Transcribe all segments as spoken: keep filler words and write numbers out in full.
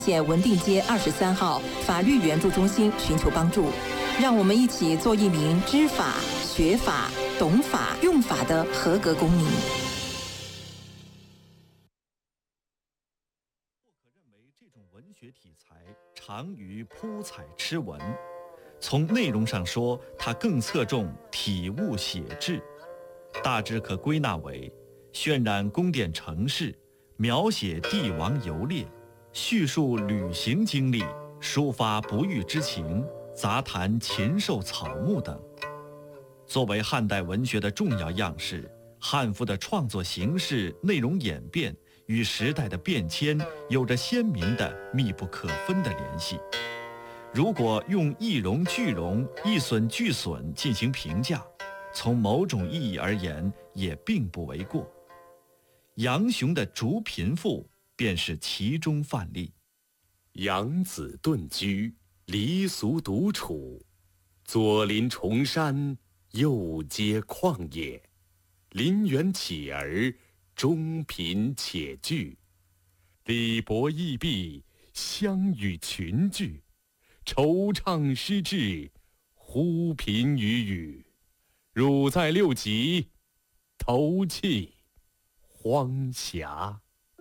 县文定街二十三号法律援助中心寻求帮助，让我们一起做一名知法、学法、懂法、用法的合格公民。 或可认为这种文学题材长于铺彩痴文，从内容上说，它更侧重体悟写志，大致可归纳为渲染宫殿城市，描写帝王游猎，叙述旅行经历，抒发不遇之情，杂谈禽兽草木等。作为汉代文学的重要样式，汉赋的创作形式、内容演变与时代的变迁有着鲜明的密不可分的联系。如果用一荣俱荣、一损俱损进行评价，从某种意义而言也并不为过。杨雄的《逐贫赋》便是其中范例。 养子遁居，离俗独处，左邻重山，右接旷野，邻园乞儿，中贫且惧，礼薄义弊，相与群聚，惆怅失志，忽贫于语，汝在六极，投弃荒峡。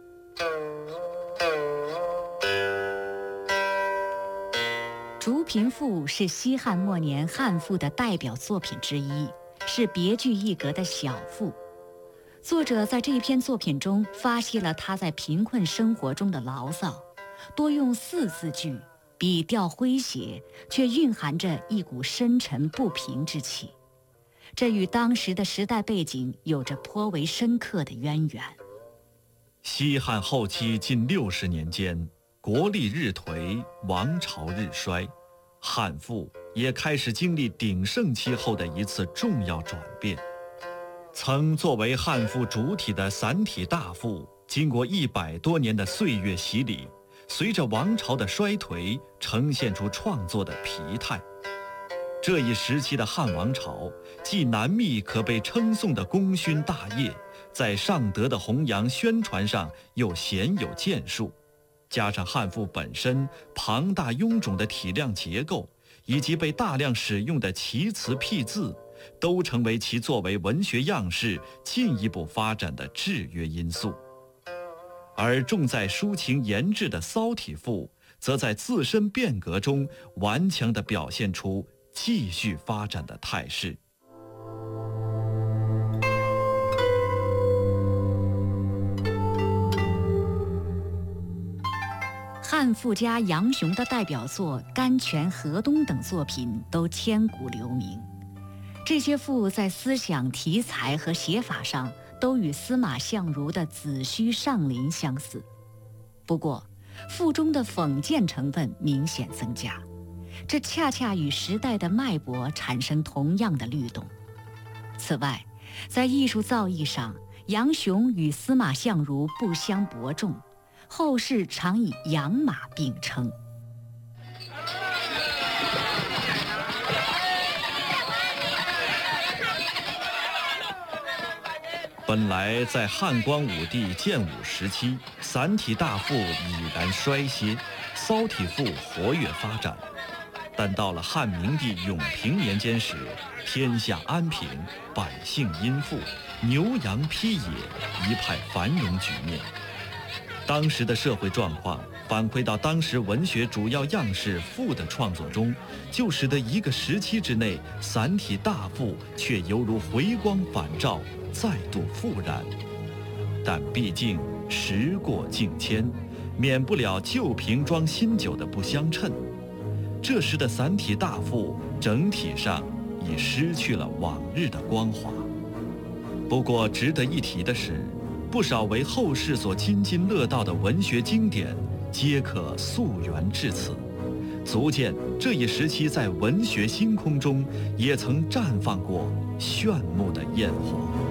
《逐贫赋》是西汉末年汉赋的代表作品之一，是别具一格的小赋。作者在这篇作品中发泄了他在贫困生活中的牢骚，多用四字句，笔调诙谐，却蕴含着一股深沉不平之气。这与当时的时代背景有着颇为深刻的渊源。 西汉后期近六十年间，国力日颓，王朝日衰，汉赋也开始经历鼎盛期后的一次重要转变。曾作为汉赋主体的散体大赋，经过一百多年的岁月洗礼，随着王朝的衰颓，呈现出创作的疲态。这一时期的汉王朝，既难觅可被称颂的功勋大业，在尚德的弘扬宣传上又鲜有建树，加上汉赋本身庞大臃肿的体量结构，以及被大量使用的奇词僻字，都成为其作为文学样式进一步发展的制约因素。而重在抒情言志的骚体赋，则在自身变革中顽强地表现出继续发展的态势。 汉赋家杨雄的代表作《甘泉河东》等作品都千古留名。这些赋在思想、题材和写法上都与司马相如的《子虚上林》相似，不过赋中的讽谏成分明显增加，这恰恰与时代的脉搏产生同样的律动。此外，在艺术造诣上，杨雄与司马相如不相伯仲，后世常以杨马并称。 本来在汉光武帝建武时期，散体大赋已然衰歇，骚体赋活跃发展。但到了汉明帝永平年间时，天下安平，百姓殷富，牛羊披野，一派繁荣局面。当时的社会状况反馈到当时文学主要样式赋的创作中，就使得一个时期之内，散体大赋却犹如回光返照，再度复燃。但毕竟时过境迁，免不了旧瓶装新酒的不相称。这时的散体大赋整体上已失去了往日的光华。不过值得一提的是，不少为后世所津津乐道的文学经典，皆可溯源至此，足见这一时期在文学星空中也曾绽放过炫目的焰火。